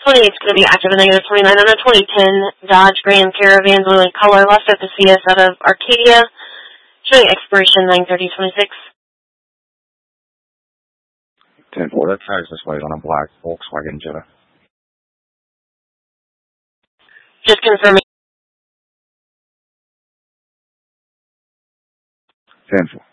28 is going to be active and negative 29 on a 2010 Dodge Grand Caravan blue in color, left at the CS out of Arcadia, showing expiration 9/30/26. 10-4, that tracks this way on a black Volkswagen Jetta. Just confirming. 10-4.